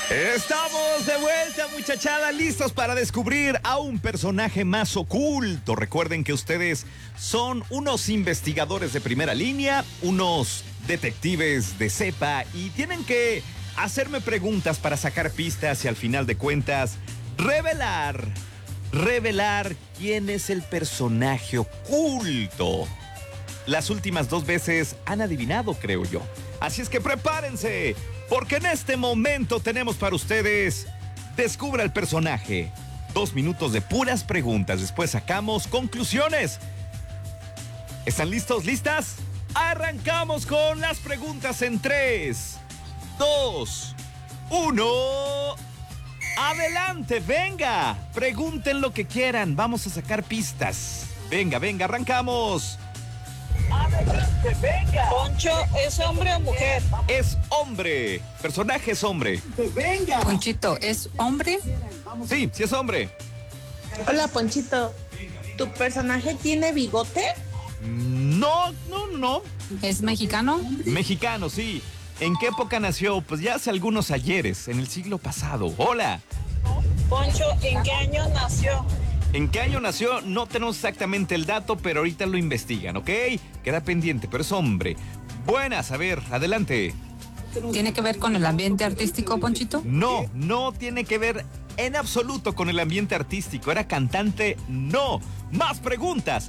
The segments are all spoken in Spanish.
Estamos de vuelta, muchachada, listos para descubrir a un personaje más oculto. Recuerden que ustedes son unos investigadores de primera línea, unos detectives de cepa y tienen que hacerme preguntas para sacar pistas y al final de cuentas revelar quién es el personaje oculto. Las últimas 2 veces han adivinado, creo yo. Así es que prepárense, porque en este momento tenemos para ustedes Descubra el personaje. 2 minutos de puras preguntas, después sacamos conclusiones. ¿Están listos? ¿Listas? Arrancamos con las preguntas en 3, 2, 1. ¡Adelante, venga! Pregunten lo que quieran, vamos a sacar pistas. Venga, arrancamos. ¡Adelante, venga! Poncho, ¿es hombre o mujer? Es hombre. Personaje es hombre. ¡Venga! Ponchito, ¿es hombre? Sí es hombre. Hola, Ponchito. ¿Tu personaje tiene bigote? No. ¿Es mexicano? Mexicano, sí. ¿En qué época nació? Pues ya hace algunos ayeres, en el siglo pasado. Hola. Poncho, ¿en qué año nació? ¿En qué año nació? No tenemos exactamente el dato, pero ahorita lo investigan, ¿ok? Queda pendiente, pero es hombre. Buenas, a ver, adelante. ¿Tiene que ver con el ambiente artístico, Ponchito? No tiene que ver en absoluto con el ambiente artístico. ¿Era cantante? No. Más preguntas,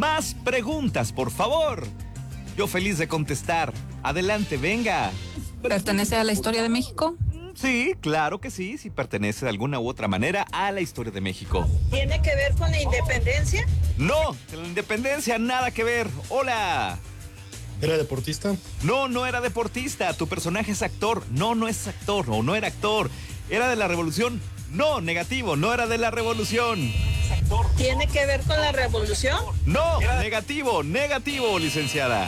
por favor. Yo feliz de contestar. Adelante, venga. ¿Pertenece a la historia de México? Sí, claro que sí pertenece de alguna u otra manera a la historia de México. ¿Tiene que ver con la independencia? No, con la independencia nada que ver. Hola. ¿Era deportista? No era deportista. Tu personaje es actor. No es actor o no era actor. ¿Era de la revolución? No, negativo, no era de la revolución. ¿Tiene que ver con la revolución? No, negativo, licenciada.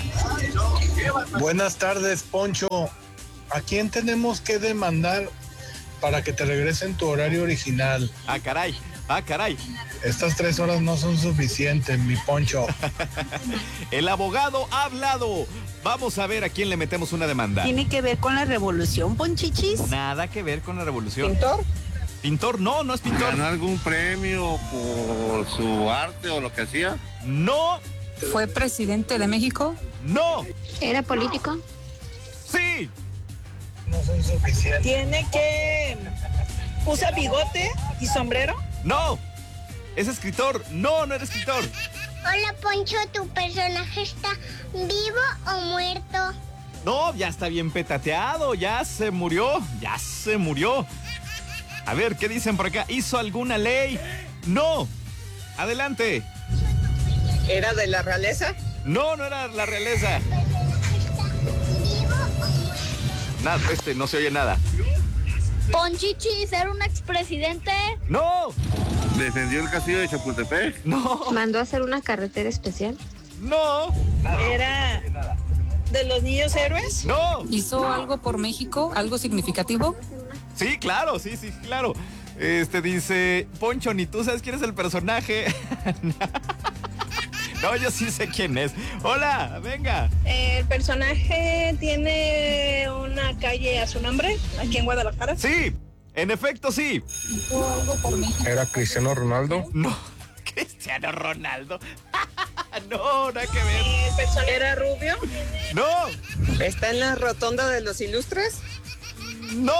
Buenas tardes, Poncho. ¿A quién tenemos que demandar para que te regresen tu horario original? Ah, caray. Estas 3 horas no son suficientes, mi Poncho. El abogado ha hablado. Vamos a ver a quién le metemos una demanda. ¿Tiene que ver con la revolución, Ponchichis? Nada que ver con la revolución. ¿Pintor? ¿Pintor? No es pintor. ¿Ganó algún premio por su arte o lo que hacía? No. ¿Fue presidente de México? No. ¿Era político? Sí. No son suficientes. ¿Tiene que... usa bigote y sombrero? No. ¿Es escritor? No era escritor. Hola, Poncho, ¿tu personaje está vivo o muerto? No, ya está bien petateado, ya se murió. A ver, ¿qué dicen por acá? ¿Hizo alguna ley? No. Adelante. ¿Era de la realeza? No era la realeza. Nada, no se oye nada. Ponchichis, ¿era un expresidente? No. ¿Defendió el castillo de Chapultepec? No. ¿Mandó a hacer una carretera especial? No. ¿Era de los niños héroes? No. ¿Hizo algo por México? ¿Algo significativo? Sí, claro, claro. Dice, Poncho, ni tú sabes quién es el personaje. No, yo sí sé quién es. Hola, venga. ¿El personaje tiene una calle a su nombre aquí en Guadalajara? Sí, en efecto sí. ¿Hizo algo por México? ¿Era Cristiano Ronaldo? No, Cristiano Ronaldo. No, nada que ver. ¿El personaje era rubio? No, ¿Está en la rotonda de los ilustres? no.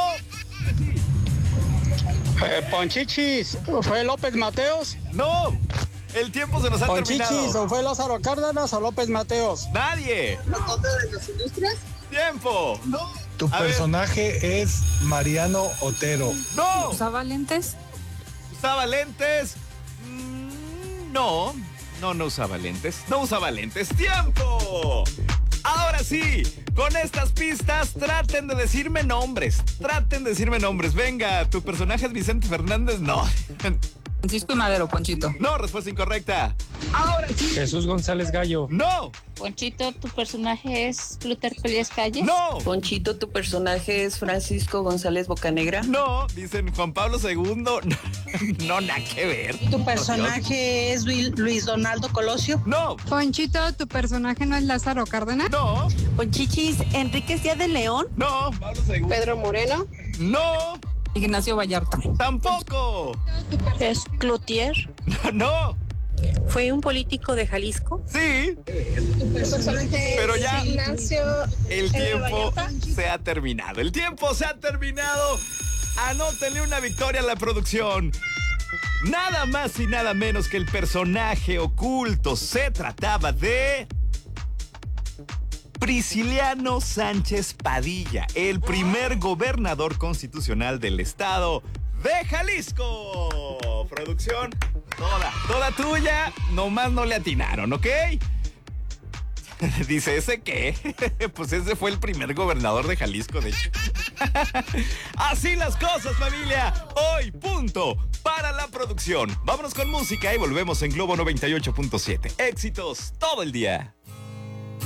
Ponchichis, ¿fue López Mateos? No, el tiempo se nos ha Ponchichis, terminado. ¿o fue Lázaro Cárdenas o López Mateos? Nadie. ¿Rotonda de los ilustres? Tiempo. Tu A ver. personaje es Mariano Otero. No. ¿Usaba lentes? ¿Usaba lentes? No usaba lentes. No usaba lentes. ¡Tiempo! Ahora sí, con estas pistas traten de decirme nombres. Venga, ¿tu personaje es Vicente Fernández? No. Francisco y Madero, Ponchito. No, respuesta incorrecta. Ahora sí. Jesús González Gallo. No. Ponchito, ¿tu personaje es Plutarco Elías Calles? No. Ponchito, ¿tu personaje es Francisco González Bocanegra? No. Dicen Juan Pablo II. No, nada que ver. ¿Tu personaje es Luis Donaldo Colosio? No. Ponchito, ¿tu personaje no es Lázaro Cárdenas? No. Ponchichis, ¿Enrique Díaz de León? No. Pablo II. ¿Pedro Moreno? No. Ignacio Vallarta. Tampoco. ¿Es Cloutier? No. ¿Fue un político de Jalisco? Sí. Pero ya el tiempo se ha terminado. El tiempo se ha terminado. Anótenle una victoria a la producción. Nada más y nada menos que el personaje oculto. Se trataba de Prisciliano Sánchez Padilla, el primer gobernador constitucional del estado de Jalisco. Producción, toda tuya, nomás no le atinaron, ¿ok? Dice, ¿ese qué? Pues ese fue el primer gobernador de Jalisco, de hecho. Así las cosas, familia. Hoy, punto para la producción. Vámonos con música y volvemos en Globo 98.7. Éxitos todo el día.